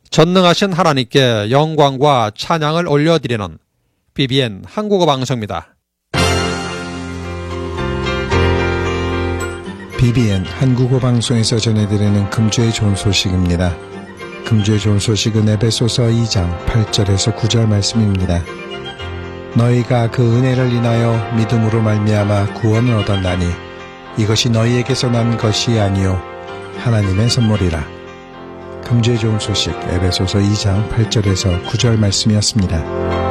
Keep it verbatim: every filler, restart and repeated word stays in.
전능하신 하나님께 영광과 찬양을 올려드리는 비비엔 한국어 방송입니다. 비비엔 한국어 방송에서 전해드리는 금주의 좋은 소식입니다. 금주의 좋은 소식은 에베소서 이 장 팔 절에서 구 절 말씀입니다. 너희가 그 은혜를 인하여 믿음으로 말미암아 구원을 얻었나니 이것이 너희에게서 난 것이 아니요 하나님의 선물이라. 금주의 좋은 소식 에베소서 이 장 팔 절에서 구 절 말씀이었습니다.